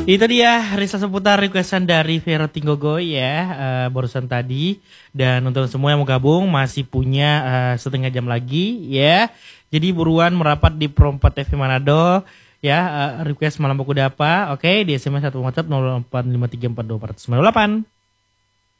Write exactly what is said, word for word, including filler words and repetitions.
Itu dia Risa seputar requestan dari Vero Tinggogo ya uh, barusan tadi. Dan untuk semua yang mau gabung masih punya uh, setengah jam lagi ya. Jadi buruan merapat di Pro empat T V Manado ya, uh, request malam pemuda apa. Oke, di S M S atau WhatsApp nol empat lima tiga empat dua empat sembilan delapan.